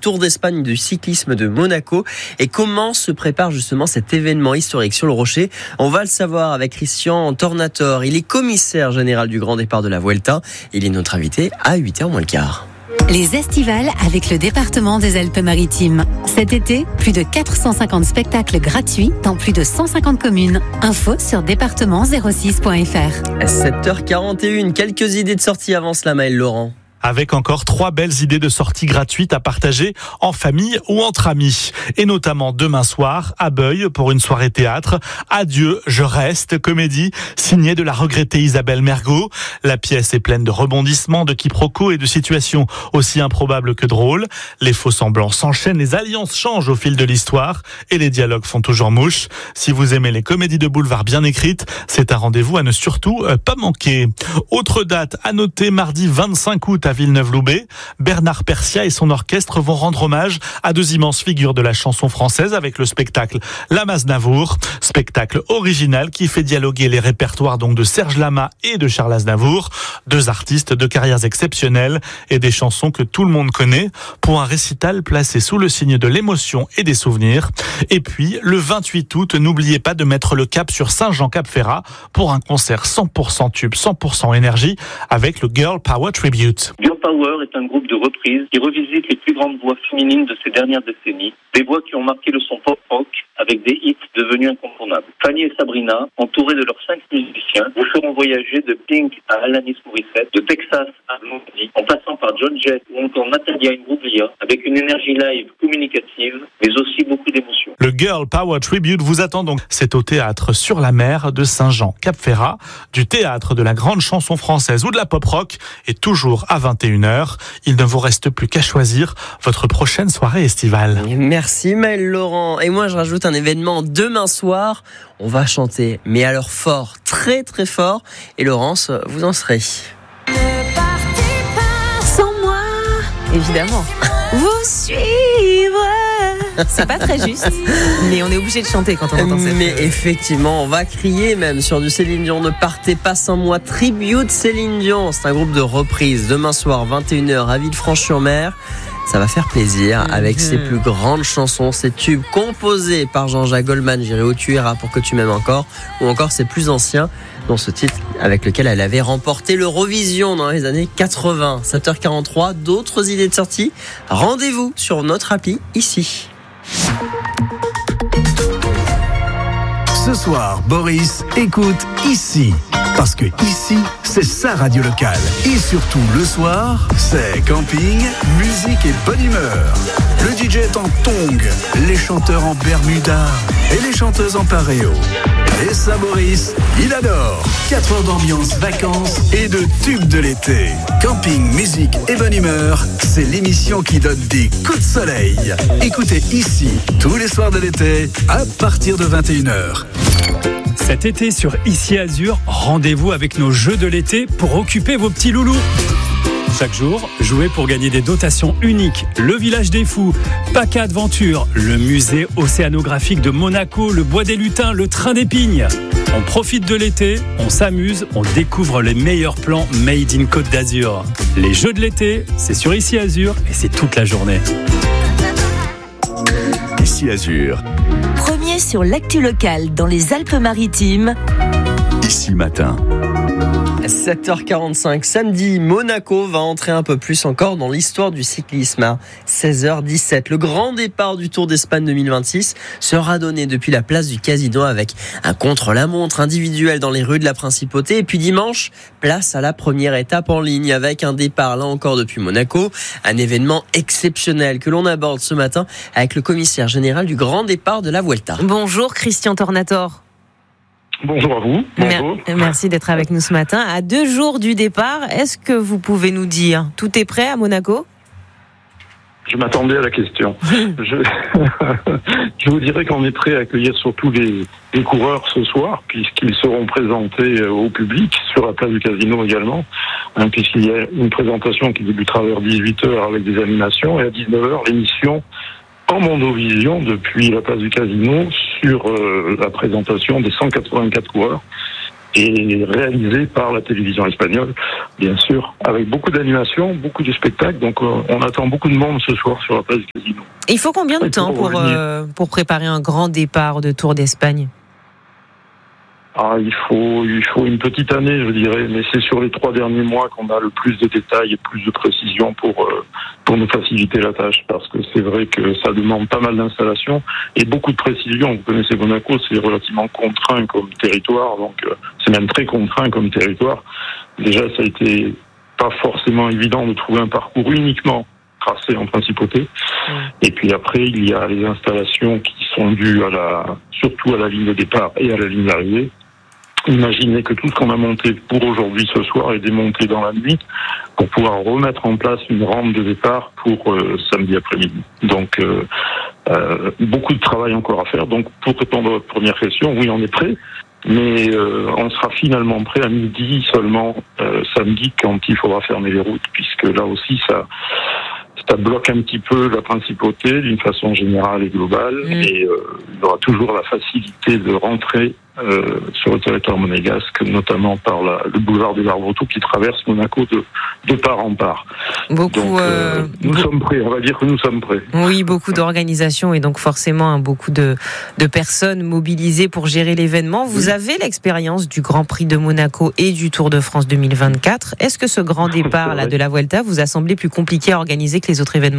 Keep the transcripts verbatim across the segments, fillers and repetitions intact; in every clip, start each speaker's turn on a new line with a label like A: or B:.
A: Tour d'Espagne du cyclisme de Monaco. Et comment se prépare justement cet événement historique sur le Rocher? On va le savoir avec Christian Tornator. Il est commissaire général du grand départ de la Vuelta. Il est notre invité à huit heures moins le quart.
B: Les estivales avec le département des Alpes-Maritimes. Cet été, plus de quatre cent cinquante spectacles gratuits dans plus de cent cinquante communes. Info sur département zéro six point f r.
A: sept heures quarante et un, quelques idées de sortie avant cela, Maël Laurent.
C: Avec encore trois belles idées de sorties gratuites à partager en famille ou entre amis. Et notamment demain soir, à Beuil, pour une soirée théâtre. Adieu, je reste, comédie, signée de la regrettée Isabelle Mergo. La pièce est pleine de rebondissements, de quiproquos et de situations aussi improbables que drôles. Les faux semblants s'enchaînent, les alliances changent au fil de l'histoire et les dialogues font toujours mouche. Si vous aimez les comédies de boulevard bien écrites, c'est un rendez-vous à ne surtout pas manquer. Autre date à noter, mardi vingt-cinq août à Villeneuve-Loubet, Bernard Persia et son orchestre vont rendre hommage à deux immenses figures de la chanson française avec le spectacle Lama Aznavour, spectacle original qui fait dialoguer les répertoires donc de Serge Lama et de Charles Aznavour, deux artistes de carrières exceptionnelles et des chansons que tout le monde connaît, pour un récital placé sous le signe de l'émotion et des souvenirs. Et puis, le vingt-huit août, n'oubliez pas de mettre le cap sur Saint-Jean-Cap-Ferrat pour un concert cent pour cent tube, cent pour cent énergie avec le Girl Power Tribute.
D: Girl Power est un groupe de reprises qui revisite les plus grandes voix féminines de ces dernières décennies, des voix qui ont marqué le son pop-rock avec des hits devenus incontournables. Fanny et Sabrina, entourées de leurs cinq musiciens, vous feront voyager de Pink à Alanis Morissette, de Texas à Blondie, en passant par John Jett ou encore Natalia Imbruglia, avec une énergie live communicative, mais aussi beaucoup d'émotions.
C: Le Girl Power Tribute vous attend donc. C'est au théâtre Sur la Mer de Saint-Jean-Cap-Ferrat, du théâtre de la grande chanson française ou de la pop-rock, et toujours à vingt et une heures. Il ne vous reste plus qu'à choisir votre prochaine soirée estivale.
A: Merci Maël Laurent. Et moi je rajoute un événement demain soir. On va chanter, mais alors fort, très très fort. Et Laurence, vous en serez.
B: Ne partez pas sans moi, évidemment. Vous suivre. C'est pas très juste, mais on est obligé de chanter quand on entend cette...
A: Mais effectivement, on va crier même sur du Céline Dion. Ne partez pas sans moi. Tribute Céline Dion. C'est un groupe de reprises. Demain soir, vingt et une heures, à Villefranche-sur-Mer. Ça va faire plaisir avec ses plus grandes chansons, ses tubes composés par Jean-Jacques Goldman, J'irai où tu iras pour que tu m'aimes encore, ou encore ses plus anciens, dont ce titre avec lequel elle avait remporté l'Eurovision dans les années quatre-vingts. sept heures quarante-trois, d'autres idées de sortie. Rendez-vous sur notre appli ici.
E: Ce soir, Boris écoute ici. Parce que ici, c'est sa radio locale. Et surtout, le soir, c'est camping, musique et bonne humeur. Le D J est en tongs, les chanteurs en bermuda et les chanteuses en paréo. Et ça, Boris, il adore. quatre heures d'ambiance, vacances et de tubes de l'été. Camping, musique et bonne humeur, c'est l'émission qui donne des coups de soleil. Écoutez ici, tous les soirs de l'été, à partir de vingt et une heures.
F: Cet été sur Ici Azur, rendez-vous avec nos jeux de l'été pour occuper vos petits loulous. Chaque jour, jouez pour gagner des dotations uniques. Le Village des Fous, Paca Adventure, le musée océanographique de Monaco, le Bois des Lutins, le Train des Pignes. On profite de l'été, on s'amuse, on découvre les meilleurs plans made in Côte d'Azur. Les jeux de l'été, c'est sur Ici Azur et c'est toute la journée.
E: Ici Azur.
G: Premier sur l'actu locale dans les Alpes-Maritimes.
E: Ici matin.
A: sept heures quarante-cinq, samedi, Monaco va entrer un peu plus encore dans l'histoire du cyclisme. À seize heures dix-sept, le grand départ du Tour d'Espagne deux mille vingt-six sera donné depuis la place du Casino avec un contre-la-montre individuel dans les rues de la Principauté. Et puis dimanche, place à la première étape en ligne avec un départ là encore depuis Monaco. Un événement exceptionnel que l'on aborde ce matin avec le commissaire général du grand départ de la Vuelta.
B: Bonjour Christian Tornator.
H: Bonjour à vous. Bonjour.
B: Merci d'être avec nous ce matin. À deux jours du départ, est-ce que vous pouvez nous dire, tout est prêt à Monaco ?
H: Je m'attendais à la question. je, je vous dirais qu'on est prêt à accueillir surtout les, les coureurs ce soir, puisqu'ils seront présentés au public sur la place du Casino également, hein, puisqu'il y a une présentation qui débutera vers dix-huit heures avec des animations, et à dix-neuf heures, l'émission en Mondovision depuis la place du Casino sur euh, la présentation des cent quatre-vingt-quatre coureurs et réalisé par la télévision espagnole, bien sûr, avec beaucoup d'animation, beaucoup de spectacles. Donc euh, on attend beaucoup de monde ce soir sur la place du Casino.
I: Il faut combien de temps pour, euh, pour préparer un grand départ de Tour d'Espagne ?
H: Ah, il faut, il faut une petite année, je dirais, mais c'est sur les trois derniers mois qu'on a le plus de détails et plus de précision pour euh, pour nous faciliter la tâche, parce que c'est vrai que ça demande pas mal d'installations et beaucoup de précision. Vous connaissez Monaco, c'est relativement contraint comme territoire, donc euh, c'est même très contraint comme territoire. Déjà, ça a été pas forcément évident de trouver un parcours uniquement tracé en principauté. Et puis après, il y a les installations qui sont dues à la, surtout à la ligne de départ et à la ligne d'arrivée. Imaginez que tout ce qu'on a monté pour aujourd'hui ce soir est démonté dans la nuit pour pouvoir remettre en place une rampe de départ pour euh, samedi après-midi. Donc euh, euh, beaucoup de travail encore à faire. Donc pour répondre à votre première question, oui, on est prêt, mais euh, on sera finalement prêt à midi seulement euh, samedi quand il faudra fermer les routes, puisque là aussi ça ça bloque un petit peu la principauté d'une façon générale et globale, mmh. et euh, il y aura toujours la facilité de rentrer euh, sur le territoire monégasque, notamment par la, le boulevard des Arbres-Tout qui traverse Monaco de, de part en part.
I: Beaucoup,
H: donc, euh,
I: euh,
H: nous
I: be-
H: sommes prêts, on va dire que nous sommes prêts.
I: Oui, beaucoup d'organisations et donc forcément hein, beaucoup de, de personnes mobilisées pour gérer l'événement. Vous oui. avez l'expérience du Grand Prix de Monaco et du Tour de France deux mille vingt-quatre. Est-ce que ce grand départ là, de la Vuelta vous a semblé plus compliqué à organiser que les autres événements ?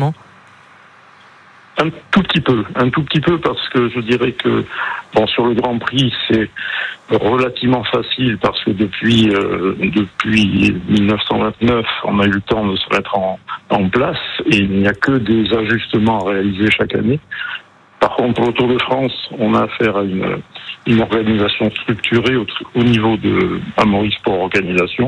H: Un tout petit peu, un tout petit peu, parce que je dirais que bon, sur le Grand Prix, c'est relativement facile parce que depuis euh, depuis dix-neuf cent vingt-neuf, on a eu le temps de se mettre en, en place et il n'y a que des ajustements à réaliser chaque année. Par contre, pour le Tour de France, on a affaire à une, une organisation structurée au, au niveau de Amaury Sport Organisation.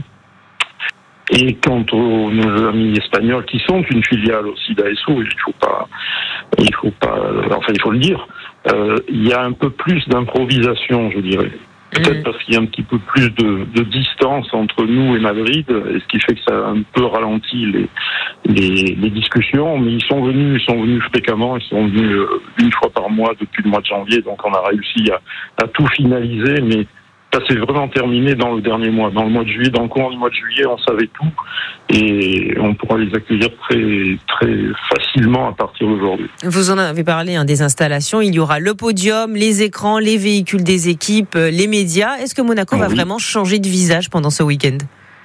H: Et quant aux nos amis espagnols qui sont une filiale aussi d'A S O, il faut pas, il faut pas, enfin il faut le dire, euh, il y a un peu plus d'improvisation, je dirais. Peut-être mmh. parce qu'il y a un petit peu plus de, de distance entre nous et Madrid, et ce qui fait que ça a un peu ralenti les, les, les discussions. Mais ils sont venus, ils sont venus fréquemment, ils sont venus une fois par mois depuis le mois de janvier, donc on a réussi à, à tout finaliser, mais ça s'est vraiment terminé dans le dernier mois, dans le mois de juillet, dans le courant du mois de juillet, on savait tout et on pourra les accueillir très très facilement à partir d'aujourd'hui.
I: Vous en avez parlé hein, des installations, il y aura le podium, les écrans, les véhicules des équipes, les médias. Est-ce que Monaco oui. va vraiment changer de visage pendant ce week-end ?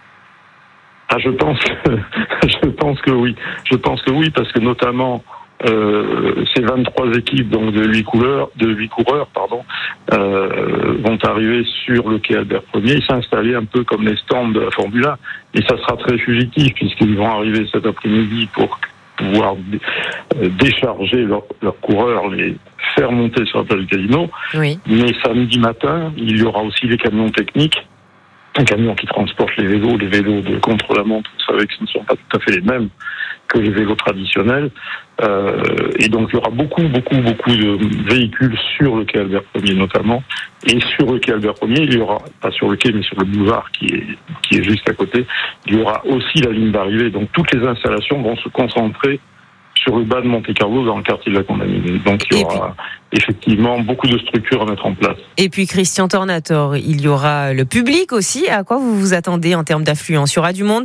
H: Ah, je pense, que, je pense que oui. Je pense que oui, parce que notamment Euh, ces vingt-trois équipes donc de huit couleurs, de huit coureurs, pardon, euh, vont arriver sur le quai Albert Ier et s'installer un peu comme les stands de la Formule un. Et ça sera très fugitif puisqu'ils vont arriver cet après-midi pour pouvoir dé- euh, décharger leurs leur coureurs, les faire monter sur la place du Casino.
I: Oui.
H: Mais samedi matin, il y aura aussi les camions techniques. Un camion qui transporte les vélos, les vélos de contre-la-montre, vous savez que ce ne sont pas tout à fait les mêmes que les vélos traditionnels. Euh, et donc il y aura beaucoup, beaucoup, beaucoup de véhicules sur le quai Albert Ier notamment. Et sur le quai Albert Ier, il y aura, pas sur le quai, mais sur le boulevard qui est, qui est juste à côté, il y aura aussi la ligne d'arrivée. Donc toutes les installations vont se concentrer sur le bas de Monte-Carlo, dans le quartier de la Condamine. Donc il y aura effectivement beaucoup de structures à mettre en place.
I: Et puis Christian Tornator, il y aura le public aussi. À quoi vous vous attendez en termes d'affluence ? Il y aura du monde ?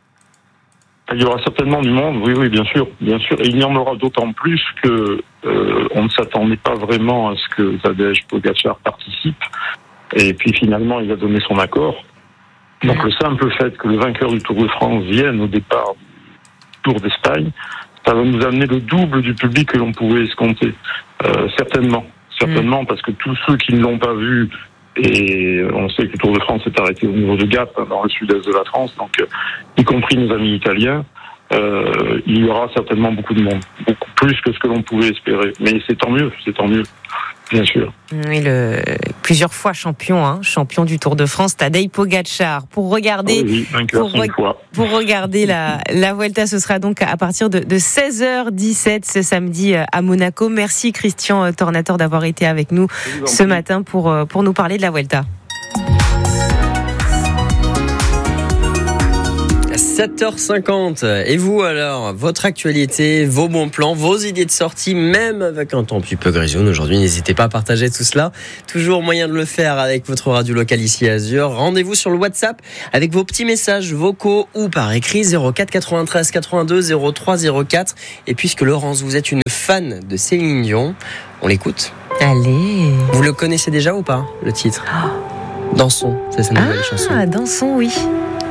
H: Il y aura certainement du monde, oui, oui, bien sûr, bien sûr. Et il y en aura d'autant plus que euh, on ne s'attendait pas vraiment à ce que Tadej Pogačar participe. Et puis finalement, il a donné son accord. Donc mmh. le simple fait que le vainqueur du Tour de France vienne au départ du Tour d'Espagne, ça va nous amener le double du public que l'on pouvait escompter. Euh, certainement, certainement, mmh. parce que tous ceux qui ne l'ont pas vu, et on sait que le Tour de France est arrêté au niveau de Gap, dans le sud-est de la France, donc euh, y compris nos amis italiens, euh, il y aura certainement beaucoup de monde, beaucoup plus que ce que l'on pouvait espérer. Mais c'est tant mieux, c'est tant mieux. Bien sûr.
I: Oui, le plusieurs fois champion, hein, champion du Tour de France, Tadej Pogačar. Pour regarder,
H: oui, pour, re-
I: fois. pour regarder la, la Vuelta, ce sera donc à partir de, de seize heures dix-sept ce samedi à Monaco. Merci Christian Tornator d'avoir été avec nous ce matin pour, pour nous parler de la Vuelta.
A: sept heures cinquante. Et vous alors, votre actualité, vos bons plans, vos idées de sortie, même avec un temps un petit peu grisonne aujourd'hui, n'hésitez pas à partager tout cela. Toujours moyen de le faire avec votre radio locale ici à Azur. Rendez-vous sur le WhatsApp avec vos petits messages vocaux ou par écrit zéro quatre quatre-vingt-treize quatre-vingt-deux zéro trois zéro quatre. Et puisque Laurence, vous êtes une fan de Céline Dion, on l'écoute.
I: Allez.
A: Vous le connaissez déjà ou pas, le titre ? Dansons, c'est sa nouvelle
I: ah,
A: chanson.
I: Ah, Dansons, oui.